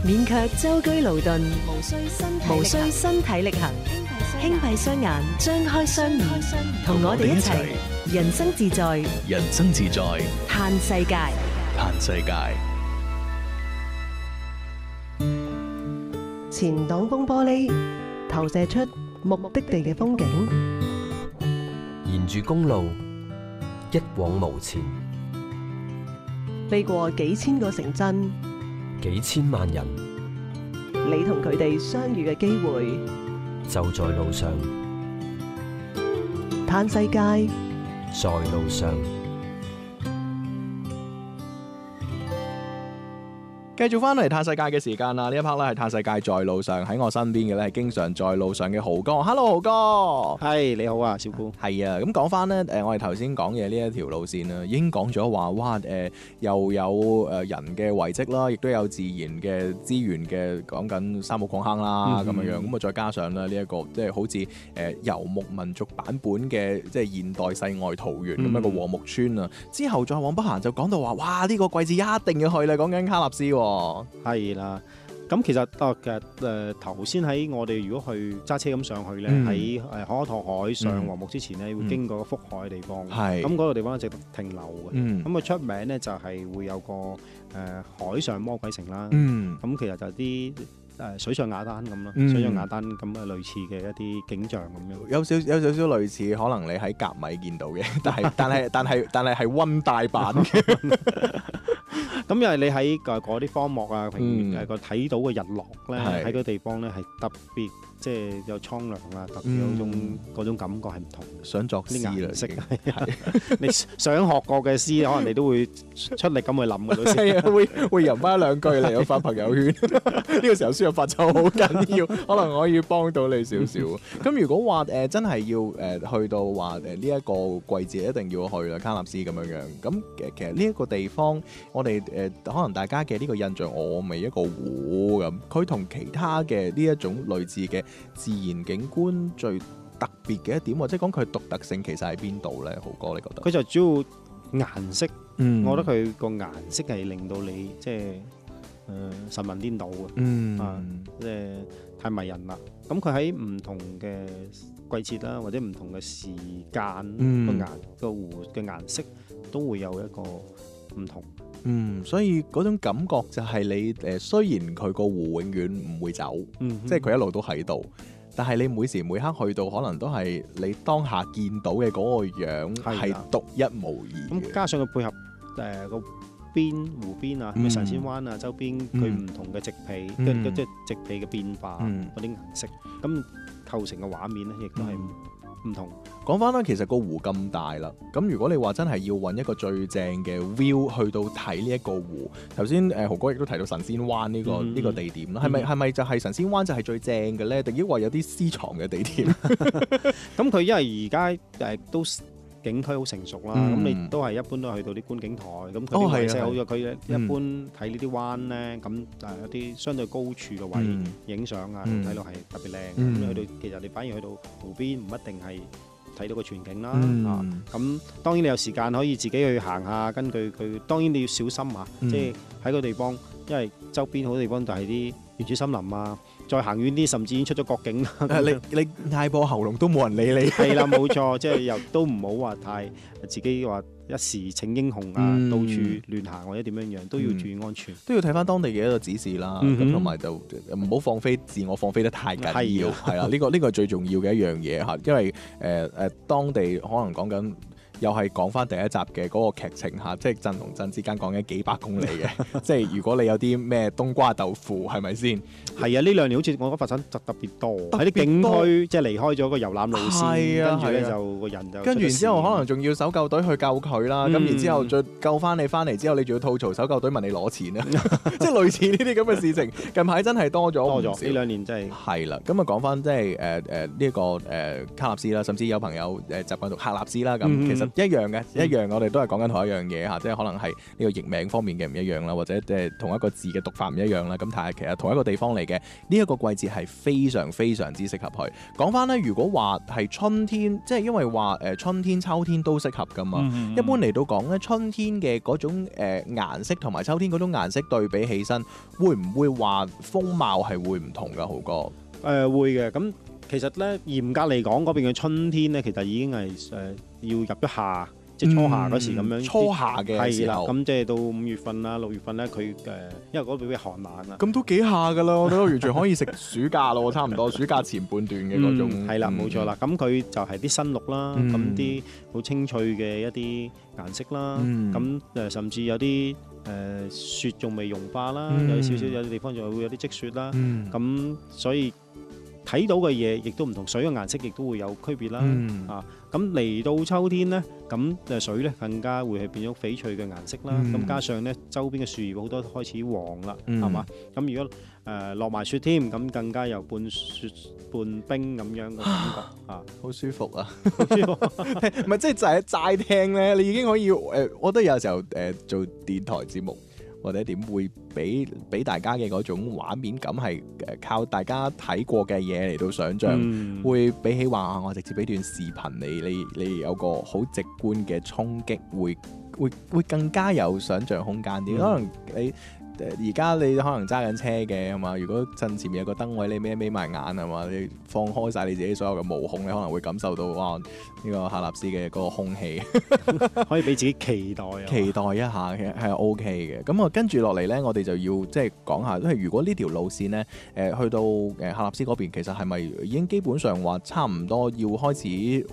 免卻舟車勞頓，無需身身體力行，輕閉雙眼，張開雙耳，同我哋一齊人生自在， 人生自在， 嘆世界。 嘆世界。 前擋風玻璃投射出目的地嘅風景， 沿住公路一往無前， 飛過幾千個城鎮， 幾千萬人你同佢哋相遇嘅機會就在路上。 嘆世界， 在路上。 繼續翻嚟嘆世界嘅時間啦，呢一 part 咧係嘆世界在路上，喺我身邊嘅咧係經常在路上嘅豪哥。Hello，豪哥。 係你好啊，小姑。 係啊，咁講翻咧，我哋頭先講嘅呢一條路線啦，已經講咗話，哇，又有人嘅遺跡啦，亦都有自然嘅資源嘅，講緊三木礦坑啦咁樣樣，咁啊再加上咧呢一個即係好似遊牧民族版本嘅即係現代世外桃源咁一個禾木村啊。之後再往北行就講到話，哇，呢個季節一定要去啦，講緊卡納斯喎。 係啦，咁其實頭先喺我哋如果去揸車咁上去咧，喺可可托海上禾木之前咧，會經過個福海嘅地方。咁嗰個地方值得停留嘅。咁佢出名咧就係會有個海上魔鬼城啦。咁其實就啲水上雅丹咁咯，水上雅丹咁嘅類似嘅一啲景象咁樣。 有少少類似，可能你喺甲米見到嘅，但係溫帶版嘅。 咁因為你喺嗰啲荒漠啊、平原個睇到嘅日落咧，喺個地方咧係特別，即係有蒼涼啊，特別有嗰種感覺係唔同。 想作詩啦， 顏色係你想學過嘅詩，可能你都會出力咁去諗嘅都係啊，會吟翻兩句嚟我發朋友圈。呢個時候輸入法就好緊要，可能可以幫到你少少。咁如果話真係要去到話呢一個季節一定要去啦，卡納斯咁樣樣。咁其實呢一個地方，我哋可能大家嘅呢個印象，我咪一個湖咁。佢同其他嘅呢一種類似嘅自然景觀最特別嘅一點，或者講佢獨特性其實喺邊度咧？豪哥，你覺得？ 佢就主要顏色，我覺得佢個顏色係令到你即係神魂顛倒嘅，即係太迷人啦。咁佢喺唔同嘅季節啦，或者唔同嘅時間，個湖嘅顏色都會有一個唔同。 所以嗰種感覺就係你雖然佢個湖永遠唔會走，即係佢一路都喺度，但係你每時每刻去到，可能都係你當下見到嘅嗰個樣係獨一無二。 咁加上佢配合個湖邊啊，神仙灣啊，周邊佢唔同嘅植被，即係植被嘅變化嗰啲顏色，咁構成嘅畫面咧，亦都係唔同。 講翻啦，其實個湖咁大啦，咁如果你話真係要揾一個最正嘅 view 去到睇呢一個湖，頭先豪哥亦都提到神仙灣呢個地點啦，係咪就係神仙灣就係最正嘅咧？定抑或有啲私藏嘅地點？ 咁佢因為而家都景區好成熟啦，咁你都係一般都係去到啲觀景台，咁佢啲位置好咗，佢一般睇呢啲灣咧，咁有啲相對高處嘅位影相啊，睇落係特別靚。咁去到其實你反而去到湖邊唔一定係睇到個全景啦，咁當然你有時間可以自己去行下，根據佢，當然你要小心啊，即係喺個地方，因為周邊好多地方就係啲原始森林啊，再行遠啲甚至已經出咗國境啦。 你嗌破喉嚨都冇人理你。 係啦，冇錯，即係又都唔好話太自己話一時逞英雄啊，到處亂行或者點樣樣，都要注意安全， 都要睇翻當地嘅一個指示啦。咁同埋就唔好放飛自我，放飛得太緊要。係啦，呢個係最重要嘅一樣嘢嚇，因為當地可能講緊。又係講翻第一集嘅嗰個劇情嚇，即係鎮同鎮之間講緊幾百公里嘅，即係如果你有啲咩冬瓜豆腐，係咪先？ 係啊，呢兩年好似我覺得發生特別多，喺啲景區即係離開咗個遊覽路線，跟住咧就個人就跟住然之後可能仲要搜救隊去救佢啦，咁然之後再救翻你翻嚟之後，你仲要吐槽搜救隊問你攞錢啊，即係類似呢啲咁嘅事情，近排真係多咗， 呢兩年真係係啦。咁啊講翻即係呢個卡納斯啦，甚至有朋友習慣讀喀納斯啦，咁其實一樣嘅，一樣，我哋都係講緊同一樣嘢嚇，即係可能係呢個譯名方面嘅唔一樣啦，或者同一個字嘅讀法唔一樣啦。咁但係其實同一個地方嚟嘅呢一個季節係非常非常之適合去。講翻咧，如果話係春天，即係因為話春天、秋天都適合噶嘛。一般嚟到講咧，春天嘅嗰種顏色同埋秋天嗰種顏色對比起身，會唔會話風貌係會唔同噶？豪哥？ 會嘅，咁其實咧嚴格嚟講，嗰邊嘅春天咧，其實已經係要入咗夏，即係初夏嗰時咁樣。初夏嘅時候，咁即係到5月份啦、6月份咧，佢因為嗰邊比較寒冷啊。 咁都幾夏噶啦，我都完全可以食暑假咯，差唔多暑假前半段嘅嗰種。 係啦，冇錯啦。咁佢就係啲新綠啦，咁啲好青翠嘅一啲顏色啦，咁甚至有啲雪仲未融化啦，有少少有啲地方仲會有啲積雪啦，咁所以睇到嘅嘢亦都唔同，水嘅顏色亦都會有區別啦。咁嚟到秋天咧，咁水咧更加會係變咗翡翠嘅顏色啦。咁加上咧周邊嘅樹葉好多開始黃啦，係嘛？咁如果落埋雪添，咁更加有半雪半冰咁樣嘅感覺啊， 好舒服啊！好舒服，唔係即係就係齋聽咧，你已經可以我覺得有時候做電台節目或者點會俾大家嘅嗰種畫面感係靠大家睇過嘅嘢嚟到想像，會比起話我直接俾段視頻你有個好直觀嘅衝擊，會更加有想像空間啲。可能你而家你可能揸緊車嘅係嘛？如果趁前面有個燈位，你眯埋眼係嘛？你放開晒你自己所有嘅毛孔，你可能會感受到哇！呢個喀納斯嘅嗰個空氣， 可以俾自己期待一下嘅係 OK 嘅。咁啊，跟住落嚟咧，我哋就要即係講下，因為如果呢條路線咧，去到喀納斯嗰邊，其實係咪已經基本上話差唔多要開始